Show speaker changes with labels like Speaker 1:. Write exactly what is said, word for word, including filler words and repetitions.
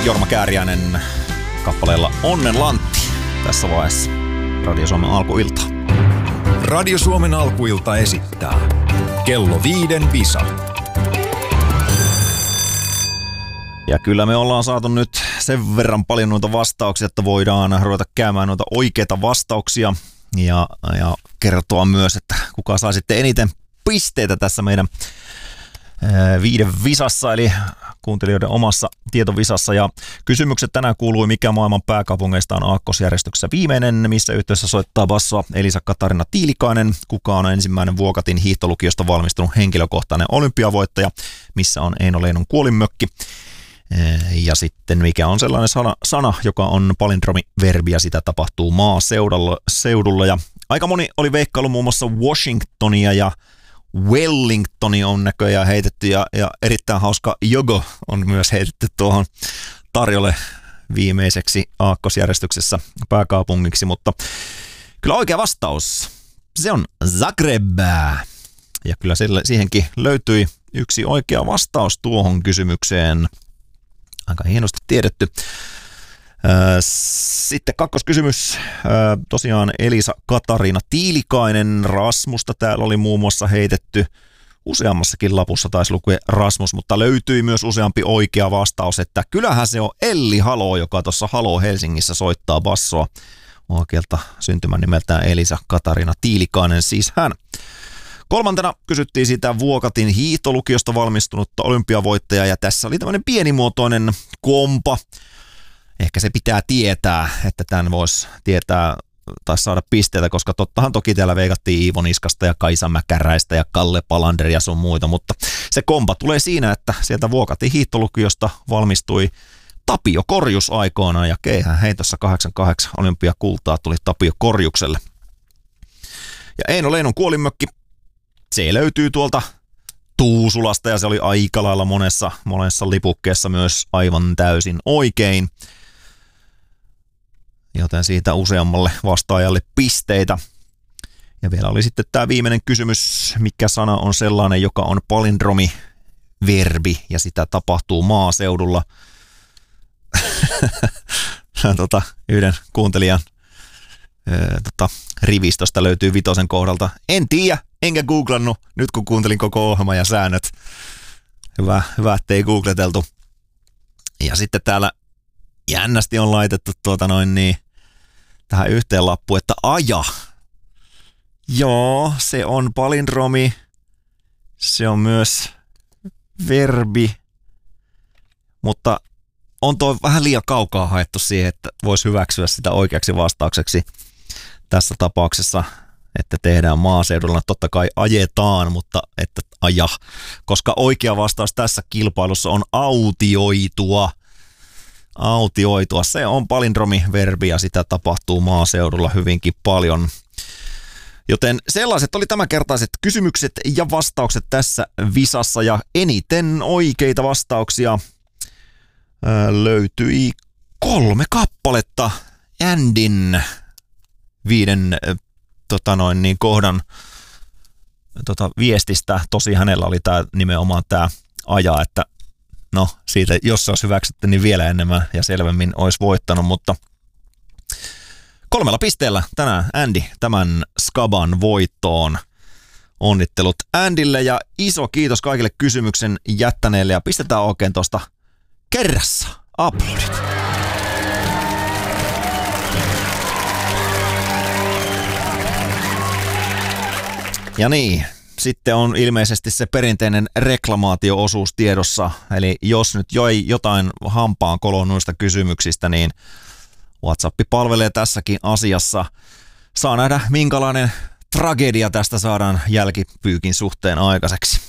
Speaker 1: Jorma Kääriäinen kappaleella Onnen Lantti tässä vaiheessa Radio Suomen alkuilta.
Speaker 2: Radio Suomen alkuilta esittää Kello viiden visa.
Speaker 1: Ja kyllä me ollaan saatu nyt sen verran paljon noita vastauksia, että voidaan ruveta käymään noita oikeita vastauksia ja, ja kertoa myös, että kuka saa sitten eniten pisteitä tässä meidän ää, viiden visassa, eli kuuntelijoiden omassa tietovisassa. Ja kysymykset tänään kuului, mikä maailman pääkaupungeista on aakkosjärjestyksessä viimeinen, missä yhteydessä soittaa bassoa Elisa Katarina Tiilikainen, kuka on ensimmäinen Vuokatin hiihtolukiosta valmistunut henkilökohtainen olympiavoittaja, missä on Eino Leinon kuolinmökki. Ja sitten mikä on sellainen sana, sana joka on palindromiverbi ja sitä tapahtuu maaseudulla. Ja aika moni oli veikkailu muun muassa Washingtonia ja Wellingtonia on näköjään heitetty ja, ja erittäin hauska Jogo on myös heitetty tuohon tarjolle viimeiseksi aakkosjärjestyksessä pääkaupungiksi, mutta kyllä oikea vastaus, se on Zagreb. Ja kyllä sille, siihenkin löytyi yksi oikea vastaus tuohon kysymykseen. Aika hienosti tiedetty. Sitten kakkoskysymys. Tosiaan Elisa Katarina Tiilikainen, Rasmusta täällä oli muun muassa heitetty. Useammassakin lapussa taisi lukea Rasmus, mutta löytyi myös useampi oikea vastaus, että kyllähän se on Elli Halo, joka tuossa Halo Helsingissä soittaa bassoa. Oikealta syntymän nimeltään Elisa Katarina Tiilikainen, siis hän. Kolmantena kysyttiin sitä Vuokatin hiihtolukiosta valmistunutta olympiavoittajaa, ja tässä oli tämmöinen pienimuotoinen kompa. Ehkä se pitää tietää, että tämän voisi tietää tai saada pisteitä, koska tottahan toki täällä veikattiin Iivo Niskasta ja Kaisa Mäkäräistä ja Kalle Palander ja sun muita, mutta se kompa tulee siinä, että sieltä Vuokatin hiihtolukiosta valmistui Tapio Korjus aikoinaan, ja keihään heitossa kahdeksankymmentäkahdeksan olympiakultaa tuli Tapio Korjukselle. Ja Eino Leinon kuolinmökki, se löytyy tuolta Tuusulasta ja se oli aika lailla monessa, monessa lipukkeessa myös aivan täysin oikein. Joten siitä useammalle vastaajalle pisteitä. Ja vielä oli sitten tämä viimeinen kysymys, mikä sana on sellainen, joka on palindromiverbi ja sitä tapahtuu maaseudulla. tota, yhden kuuntelijan Öö, tota, rivistöstä löytyy vitosen kohdalta. En tiedä, enkä googlannut, nyt kun kuuntelin koko ohjelman ja säännöt. Hyvä, hyvä ettei googleteltu. Ja sitten täällä jännästi on laitettu tuota noin niin, tähän yhteen lappuun, että aja. Joo, se on palindromi. Se on myös verbi. Mutta on tuo vähän liian kaukaa haettu siihen, että voisi hyväksyä sitä oikeaksi vastaukseksi. Tässä tapauksessa, että tehdään maaseudulla, totta kai ajetaan, mutta että aja, koska oikea vastaus tässä kilpailussa on autioitua. Autioitua, se on palindromiverbi ja sitä tapahtuu maaseudulla hyvinkin paljon. Joten sellaiset oli tämänkertaiset kysymykset ja vastaukset tässä visassa, ja eniten oikeita vastauksia löytyi kolme kappaletta Andyn viiden tota noin, niin kohdan tota, viestistä. Tosi hänellä oli tää, nimenomaan tämä aja, että no siitä, jos se olisi hyväksytty, niin vielä enemmän ja selvemmin olisi voittanut, mutta kolmella pisteellä tänään Andy tämän Skaban voittoon. Onnittelut Andylle ja iso kiitos kaikille kysymyksen jättäneille, ja pistetään oikein tuosta kerrassa aplodit. Ja niin, sitten on ilmeisesti se perinteinen reklamaatio-osuus tiedossa, eli jos nyt joi jotain hampaan koloon noista kysymyksistä, niin WhatsApp palvelee tässäkin asiassa. Saa nähdä, minkälainen tragedia tästä saadaan jälkipyykin suhteen aikaiseksi.